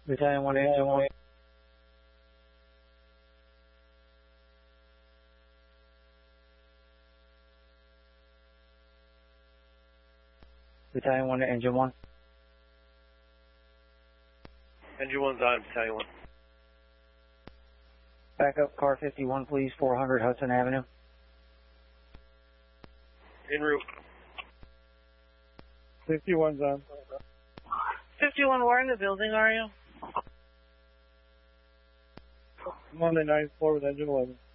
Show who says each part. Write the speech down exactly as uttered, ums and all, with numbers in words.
Speaker 1: Battalion one, Engine one. Battalion one to Engine one.
Speaker 2: Engine one's on, Battalion one.
Speaker 1: Back up car fifty-one, please, four hundred Hudson Avenue.
Speaker 2: En route.
Speaker 3: fifty-one's on.
Speaker 4: fifty-one, where in the building are you?
Speaker 3: I'm on the ninth floor with Engine eleven.